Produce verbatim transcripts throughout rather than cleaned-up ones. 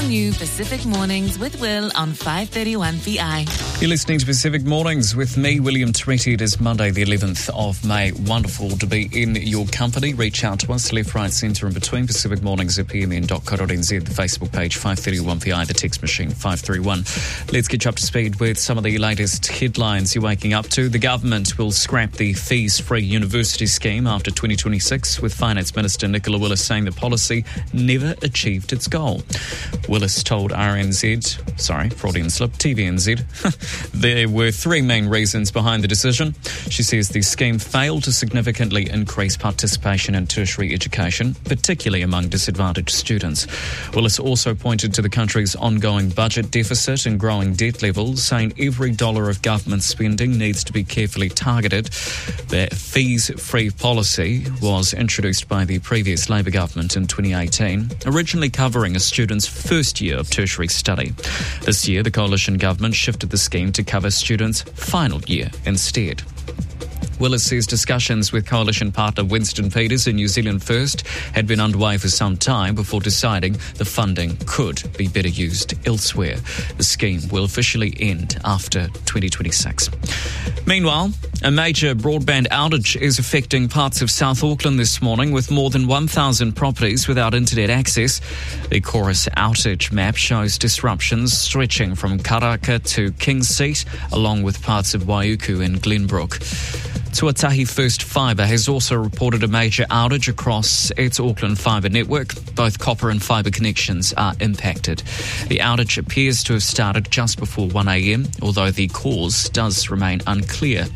new Pacific Mornings with Will on five thirty-one P I. You're listening to Pacific Mornings with me, William Tweety. It is Monday, the eleventh of May. Wonderful to be in your company. Reach out to us, left, right, centre and between. Pacific Mornings at p m n dot co dot n z, the Facebook page five thirty-one P I, the text machine five three one. Let's get you up to speed with some of the latest headlines you're waking up to. The government will scrap the fees-free university scheme after twenty twenty-six, with Finance Minister Nicola Willis saying the policy never achieved its goal. Willis told R N Z, sorry, Freudian slip, T V N Z, there were three main reasons behind the decision. She says the scheme failed to significantly increase participation in tertiary education, particularly among disadvantaged students. Willis also pointed to the country's ongoing budget deficit and growing debt levels, saying every dollar of government spending needs to be carefully targeted. The fees-free policy was introduced by the previous Labor government in twenty eighteen, originally covering a student's first year of tertiary study. This year, the coalition government shifted the scheme to cover students' final year instead. Willis says discussions with coalition partner Winston Peters and New Zealand First had been underway for some time before deciding the funding could be better used elsewhere. The scheme will officially end after twenty twenty-six. Meanwhile, a major broadband outage is affecting parts of South Auckland this morning, with more than one thousand properties without internet access. The Chorus outage map shows disruptions stretching from Karaka to King's Seat, along with parts of Waiuku and Glenbrook. Tuatahi First Fibre has also reported a major outage across its Auckland fibre network. Both copper and fibre connections are impacted. The outage appears to have started just before one a.m, although the cause does remain unclear.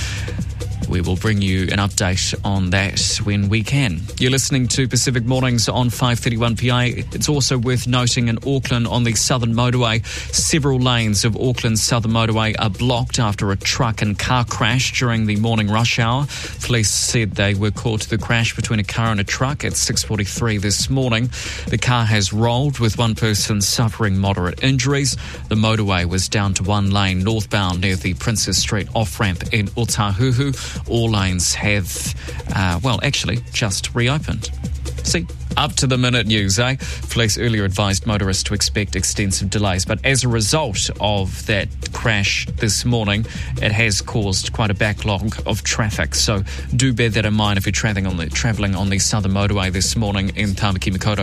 We will bring you an update on that when we can. You're listening to Pacific Mornings on five thirty-one P I. It's also worth noting in Auckland on the Southern Motorway, several lanes of Auckland's Southern Motorway are blocked after a truck and car crash during the morning rush hour. Police said they were caught to the crash between a car and a truck at six forty-three this morning. The car has rolled, with one person suffering moderate injuries. The motorway was down to one lane northbound near the Princess Street off-ramp in Otahuhu. All lanes have, uh, well, actually just reopened. See, up to the minute news, eh? Police earlier advised motorists to expect extensive delays, but as a result of that crash this morning, it has caused quite a backlog of traffic. So do bear that in mind if you're travelling on the, travelling on the Southern Motorway this morning in Tamaki Makaurau.